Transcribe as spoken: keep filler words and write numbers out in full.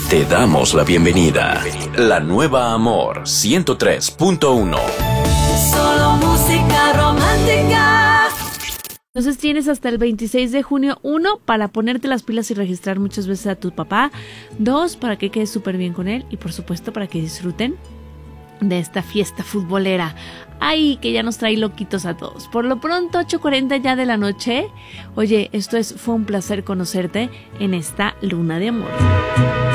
Te damos la bienvenida. La nueva Amor ciento tres punto uno. Solo música romántica. Entonces tienes hasta el veintiséis de junio, uno, para ponerte las pilas y registrar muchas veces a tu papá. Dos, para que quedes súper bien con él. Y por supuesto, para que disfruten de esta fiesta futbolera. Ay, que ya nos trae loquitos a todos. Por lo pronto, ocho cuarenta ya de la noche. Oye, esto es, fue un placer conocerte en esta luna de amor.